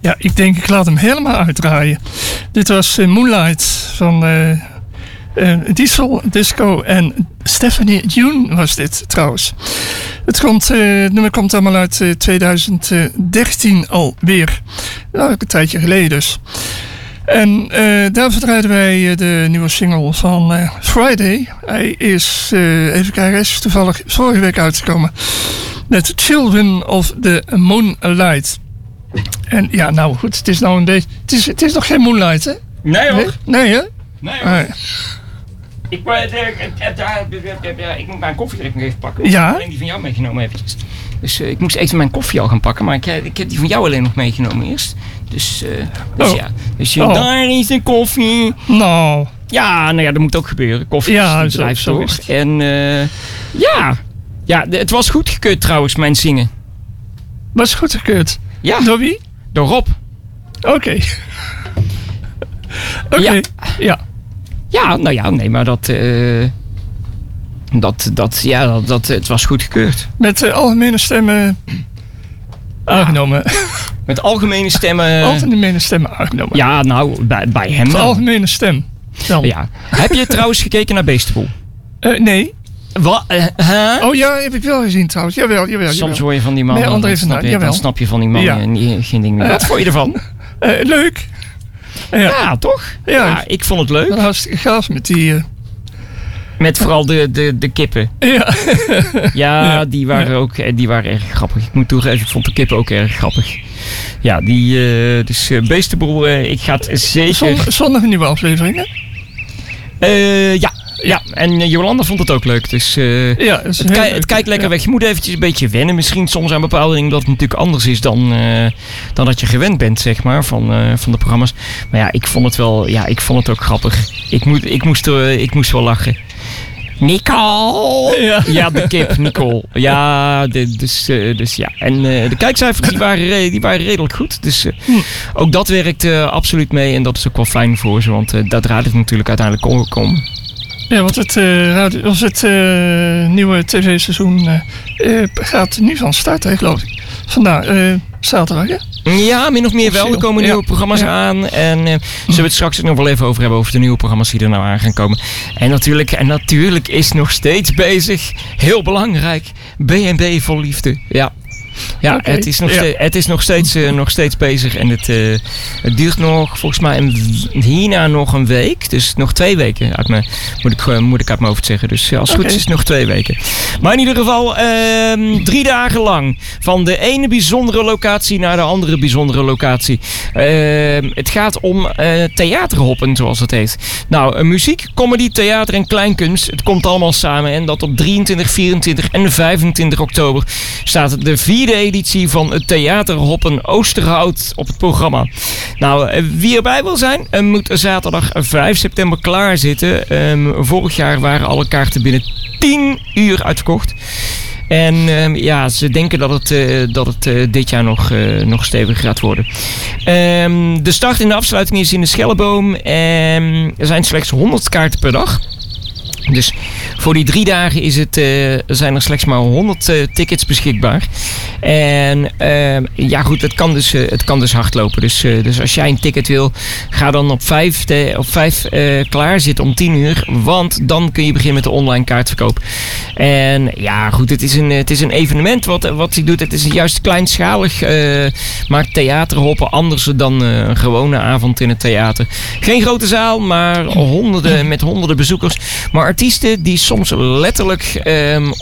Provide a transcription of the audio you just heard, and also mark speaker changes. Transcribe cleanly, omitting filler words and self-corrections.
Speaker 1: Ja, ik denk ik laat hem helemaal uitdraaien. Dit was Moonlight van Diesel, Disco en Stephanie June was dit trouwens. Het nummer komt allemaal uit 2013 alweer. Nou, een tijdje geleden dus. En daarvoor draaiden wij de nieuwe single van Friday. Hij is, even kijken, hij is toevallig vorige week uitgekomen. Met Children of the Moonlight. En ja, nou goed, het is nou een beetje... Het is nog geen Moonlight, hè?
Speaker 2: Nee hoor.
Speaker 1: Nee hè?
Speaker 2: Nee hoor.
Speaker 1: Ah,
Speaker 2: ik moet mijn koffie nog even pakken.
Speaker 1: Ja?
Speaker 2: Ik heb alleen die van jou meegenomen eventjes. Dus ik moest even mijn koffie al gaan pakken. Maar ik heb die van jou alleen nog meegenomen eerst. Dus ja. Dus daar is de koffie.
Speaker 1: Nou.
Speaker 2: Ja, nou ja, dat moet ook gebeuren. Koffie is bedrijf door. En ja, het was goedgekeurd trouwens, mijn zingen.
Speaker 1: Was goedgekeurd? Ja. Door wie?
Speaker 2: Door Rob.
Speaker 1: Oké. Ja. Ja, nou ja, nee, maar het was goedgekeurd. Met algemene stemmen aangenomen.
Speaker 2: Met algemene stemmen...
Speaker 1: Algemene stemmen aangenomen.
Speaker 2: Ja, nou, bij hem
Speaker 1: de algemene stem. Dan.
Speaker 2: Ja. Heb je trouwens gekeken naar Beestenboel?
Speaker 1: Nee.
Speaker 2: Wat?
Speaker 1: Oh ja, heb ik wel gezien trouwens. Jawel.
Speaker 2: Soms hoor je van die man.
Speaker 1: Nee,
Speaker 2: dan snap je van die man geen ding meer. Wat vond je ervan?
Speaker 1: Leuk.
Speaker 2: Ja, toch? Ja, ik vond het leuk.
Speaker 1: Dat was gaaf met die...
Speaker 2: Met vooral de kippen.
Speaker 1: Ja.
Speaker 2: Ja, die waren erg grappig. Ik moet toegeven, ik vond de kippen ook erg grappig. Ja, dus Beestenboel, ik ga het zeker...
Speaker 1: Zondag een nieuwe aflevering, hè?
Speaker 2: Ja, en Jolanda vond het ook leuk. Dus het kijkt lekker weg. Je moet eventjes een beetje wennen. Misschien soms aan bepaalde dingen dat het natuurlijk anders is dan dat je gewend bent, zeg maar, van de programma's. Maar ja, ik vond het ook grappig. Ik moest wel lachen. Nicole! Ja, de kip, Nicole. Ja, dus ja. En de kijkcijfers die waren redelijk goed. Dus ook dat werkt absoluut mee. En dat is ook wel fijn voor ze. Want daar draait het natuurlijk uiteindelijk om. Ja, want het nieuwe tv-seizoen gaat nu van start, geloof ik. Vandaag, zaterdag, hè? Ja, min of meer wel. Er komen nieuwe programma's aan. En zullen we het straks nog wel even over hebben over de nieuwe programma's die er nou aan gaan komen. En natuurlijk is nog steeds bezig, heel belangrijk, B&B Vol Liefde. Ja. Ja, okay. Het is nog steeds bezig en het duurt nog volgens mij hierna nog een week. Dus nog 2 weken moet ik uit mijn hoofd zeggen. Dus als het goed is nog 2 weken. Maar in ieder geval 3 dagen lang van de ene bijzondere locatie naar de andere bijzondere locatie. Het gaat om theaterhoppen, zoals het heet. Nou, muziek, comedy, theater en kleinkunst. Het komt allemaal samen en dat op 23, 24 en 25 oktober staat de 4e editie van het Theaterhoppen Oosterhout op het programma. Nou, wie erbij wil zijn, moet zaterdag 5 september klaarzitten. Vorig jaar waren alle kaarten binnen 10 uur uitverkocht. En ze denken dat het dit jaar nog steviger gaat worden. De start en de afsluiting is in de Schelleboom. Er zijn slechts 100 kaarten per dag. Dus voor die 3 dagen zijn er slechts maar 100 tickets beschikbaar. En goed, het kan dus hard lopen. Dus als jij een ticket wil, ga dan op 5 klaar zitten om 10 uur. Want dan kun je beginnen met de online kaartverkoop. En ja, goed, het is een evenement wat hij doet. Het is juist kleinschalig. Maakt theaterhoppen anders dan een gewone avond in het theater. Geen grote zaal, maar met honderden bezoekers. Maar artiesten die soms letterlijk